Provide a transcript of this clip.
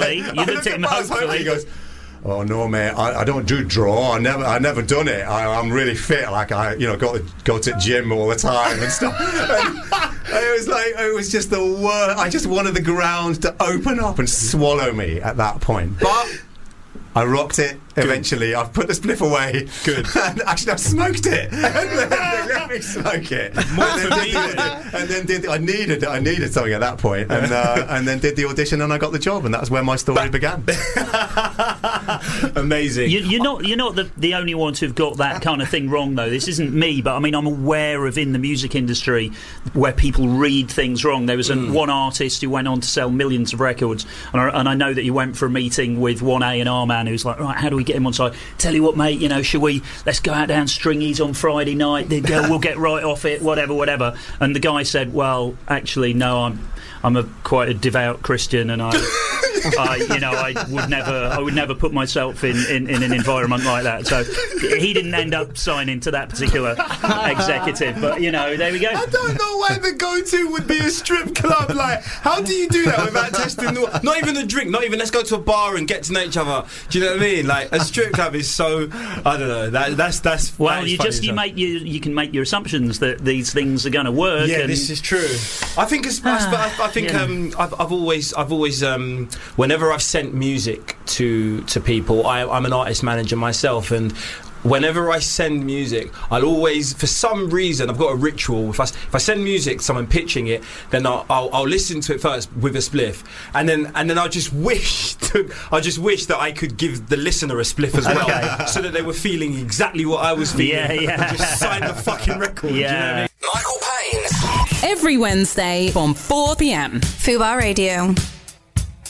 hopefully. You looked at him hopefully. He goes, "Oh no, mate! I don't do draw. I never done it. I'm really fit. Like I go to gym all the time and stuff." And it was just the worst. I just wanted the ground to open up and swallow me at that point. But I rocked it. Eventually, I've put the spliff away. Good. And actually, I smoked it. And then they let me smoke it. And then I needed something at that point. And then did the audition, and I got the job, and that's where my story began. Amazing. You're not the only ones who've got that kind of thing wrong, though. This isn't me, but I mean, I'm aware of in the music industry where people read things wrong. There was one artist who went on to sell millions of records, and I know that you went for a meeting with one A&R man who's like, right, how do we get him on side? Tell you what, mate, let's go out down Stringy's on Friday night. We'll get right off it, whatever. And the guy said, well, actually, no, I'm quite a devout Christian, and I would never put myself in an environment like that. So he didn't end up signing to that particular executive. But there we go. I don't know why the go-to would be a strip club. Like, how do you do that without testing the? Not even a drink. Not even let's go to a bar and get to know each other. Do you know what I mean? Like, a strip club is so. I don't know. That's. Well, you can make your assumptions that these things are going to work. Yeah, this is true. I think I've always whenever I've sent music to people, I'm an artist manager myself, and whenever I send music, I'll always, for some reason, I've got a ritual. If I send music, someone pitching it, then I'll listen to it first with a spliff, and then I just wish that I could give the listener a spliff as well, so that they were feeling exactly what I was feeling. Yeah. Just sign the fucking record. Yeah. Do you know what I mean? Michael Payne. Every Wednesday from 4 p.m. Fubar Radio.